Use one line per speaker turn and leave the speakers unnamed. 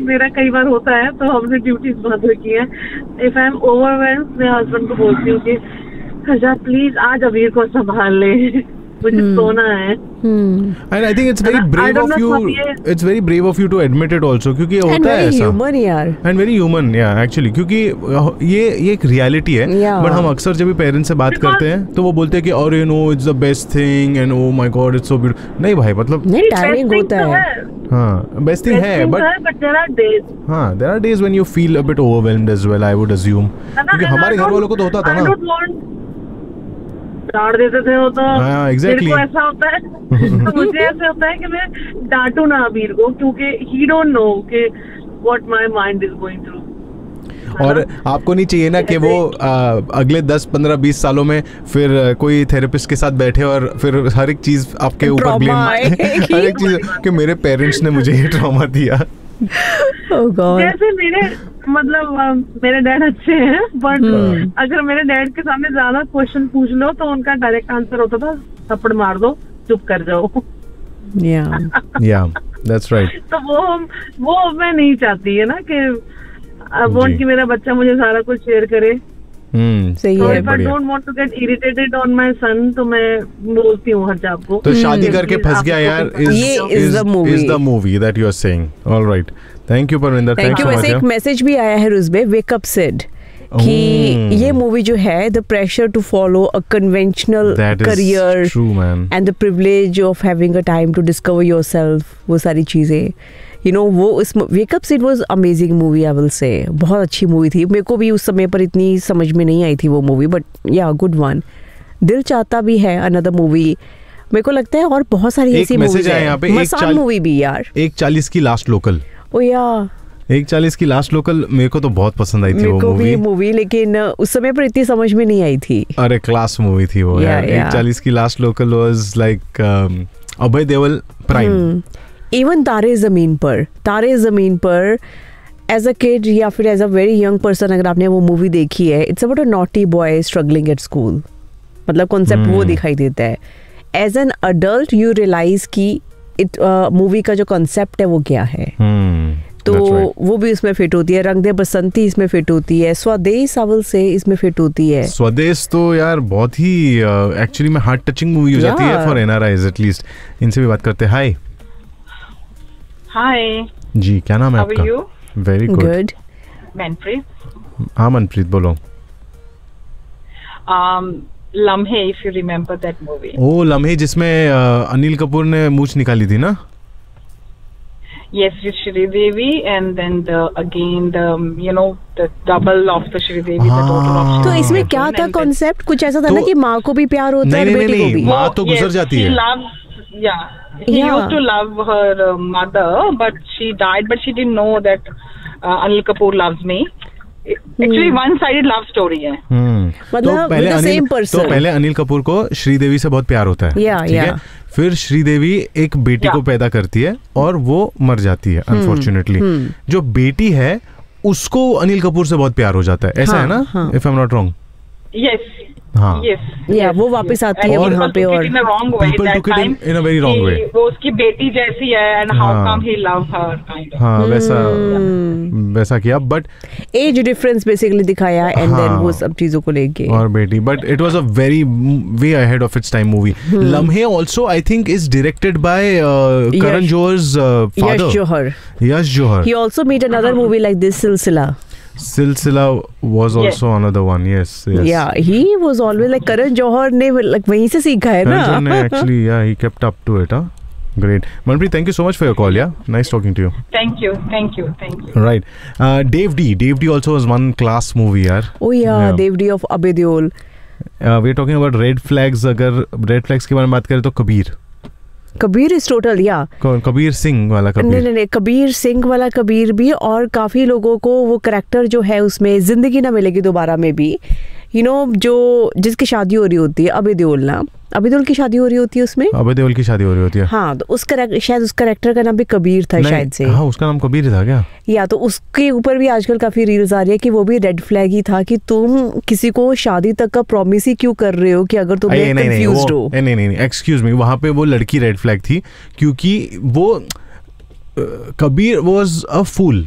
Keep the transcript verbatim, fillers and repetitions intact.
मेरा कई बार होता है, तो हमने ड्यूटीज बांध रखी है. इफ आई एम ओवरवेल्म्ड, मैं हस्बैंड को बोलती हूँ कि खजा प्लीज आज अबीर को संभाल ले, मुझे सोना है.
And I think it's very brave of you. It's very brave of you to admit it also, क्योंकि होता है ऐसा.
And very human यार.
And very human, yeah, actually, क्योंकि ये ये एक reality है. But हम अक्सर जब भी पेरेंट्स से बात करते हैं तो वो बोलते हैं कि और you know it's the best thing and oh my god it's so beautiful. नहीं भाई, मतलब
नहीं, टायरिंग होता है.
हाँ, best thing है, but
but there are days.
हाँ, there are days when you feel a bit overwhelmed as well, I would assume. क्योंकि हमारे घर वालों को तो होता था ना.
डांट देते थे वो तो.
हाँ, exactly.
मेरे को ऐसा होता है तो मुझे ऐसा होता है कि मैं डांटू ना अबीर को, क्योंकि he don't know कि what my mind is going through.
और आपको नहीं चाहिए ना कि वो आ, अगले दस पंद्रह बीस सालों में फिर कोई थेरेपिस्ट के साथ बैठे और फिर हर एक चीज आपके ऊपर ब्लेम, हर एक चीज कि मेरे पेरेंट्स ने मुझे ये ट्रॉमा दिया.
Oh God.
जैसे मेरे मतलब मेरे डैड अच्छे हैं, बट hmm. अगर मेरे डैड के सामने ज्यादा क्वेश्चन पूछ लो तो उनका डायरेक्ट आंसर होता था थप्पड़ मार दो, चुप कर जाओ.
Yeah.
Yeah, that's right.
तो वो वो मैं नहीं चाहती है ना कि वांट कि मेरा बच्चा मुझे सारा कुछ शेयर करे.
हम्म,
सही है.
If I don't want to get irritated on my son, तो मैं बोलती हूँ हर जाब को.
तो शादी करके फंस गया यार.
ये is the movie.
Is the movie that you are saying. All right. Thank you Parvinder.
Thank you. वैसे एक मैसेज भी आया है उसमें, wake up Sid, कि ये मूवी जो है, the pressure to follow a conventional career and the privilege of having a time to discover yourself, वो सारी चीजें, you know, वो इस Wake Up Sid was amazing movie, I will say. बहुत अच्छी मूवी थी. मेरे को भी उस समय पर इतनी समझ में नहीं आई थी वो मूवी, बट या गुड वन. दिल चाहता भी है अनदर मूवी, मेरे को लगता है, और बहुत सारी ऐसी मूवीज है. मसान मूवी भी यार.
एक चालीस की लास्ट लोकल.
ओ या
एक चालीस की लास्ट लोकल मेरे को तो बहुत पसंद आई थी वो मूवी.
मेरे को भी मूवी, लेकिन उस समय पर इतनी समझ में नहीं आई थी.
अरे क्लास मूवी थी वो यार. एक चालीस की last local was like Abhay Deol prime.
Even तारे जमीन पर, तारे जमीन पर एज अ किड या फिर as a very young person अगर आपने वो मूवी देखी है, it's about a naughty boy struggling at school. मतलब कॉन्सेप्ट hmm. वो दिखाई देता है. As an adult you realise कि इट मूवी का जो कॉन्सेप्ट है वो क्या है.
hmm.
तो right. वो भी इसमें फिट होती है. रंग दे बसंती इसमें फिट होती है. स्वदेश अवल से इसमें फिट होती है.
स्वदेश तो यार बहुत ही एक्चुअली में हार्ट टचिंग मूवी हो जाती है फॉर एनआरआईज एटलीस्ट. इनसे भी बात करते हैं. हाय
हाय
जी, क्या नाम है आपका? Very good.
मनप्रीत.
हाँ मनप्रीत बोलो.
um, लम्हे, if you remember that movie.
ओ लम्हे, जिसमें uh, अनिल कपूर ने मूछ निकाली थी ना?
Yes, with Sridevi, and then the again the you know the double of the Sridevi, the daughter of.
तो इसमें क्या था कॉन्सेप्ट? कुछ ऐसा था ना कि माँ को भी प्यार होता है और बेटी को भी.
माँ तो गुजर जाती है.
Yeah, he yeah. used to love her uh, mother, but she died. But she didn't know that uh, Anil Kapoor loves me. Actually, hmm. one-sided love story है.
Hmm.
मतलब
तो पहले अनिल, तो पहले अनिल कपूर को श्रीदेवी से बहुत प्यार होता है.
yeah,
ठीक
yeah.
है. फिर श्रीदेवी एक बेटी yeah. को पैदा करती है और वो मर जाती है अनफॉर्चुनेटली. hmm. hmm. जो बेटी है उसको अनिल कपूर से बहुत प्यार हो जाता है. ऐसा हाँ, है ना? हाँ. If I'm not wrong.
Yes.
हाँ.
Yes.
Yeah, वो वापस आती है वहाँ पे और
people took it in, in a very wrong way.
वो उसकी बेटी जैसी है and how come he love her kind of.
हाँ वैसा वैसा किया, but
age difference basically दिखाया and then वो सब चीजों को लेके.
और बेटी, but it was a very way ahead of its time movie. लम्हे also I think is directed by uh, Karan Johar's uh, father.
Yash Johar.
Yash Johar.
He also made another movie like this, Silsila.
Silsila was also yes. another one. Yes, yes.
Yeah, he was always like Karan Johar ने like वहीं से सीखा है ना.
Karan Johar ने actually yeah he kept up to it. Huh? Great. Manpreet, thank you so much for your call. Yeah, nice talking to you.
Thank you, thank you, thank you.
Right. Uh, Dave D. Dave D also was one class movie यार.
Oh yeah, yeah. Dave D of Abhay Deol.
Uh, we are talking about red flags. अगर red flags के बारे में बात करें तो Kabir.
Kabir is total या
कबीर सिंह वाला कबीर.
नहीं नहीं नहीं कबीर सिंह वाला कबीर भी. और काफी लोगों को वो कैरेक्टर जो है उसमें जिंदगी ना मिलेगी दोबारा में भी. यू नो जो जिसकी शादी हो रही होती है अभय देओल ना, अभय देओल की शादी हो रही होती है उसमें.
अभय देओल की शादी हो रही होती है.
हाँ, तो उस शायद उस कैरेक्टर का नाम भी कबीर था शायद से.
हाँ, उसका नाम कबीर था क्या?
या तो उसके ऊपर भी आजकल काफी रील्स आ रही है कि वो भी रेड फ्लैग ही था कि तुम किसी को शादी तक का प्रॉमिस ही क्यों कर रहे हो कि अगर तुम कंफ्यूज्ड हो.
नहीं नहीं नहीं एक्सक्यूज मी, वहाँ पे वो लड़की रेड फ्लैग थी क्योंकि वो कबीर वाज अ फूल.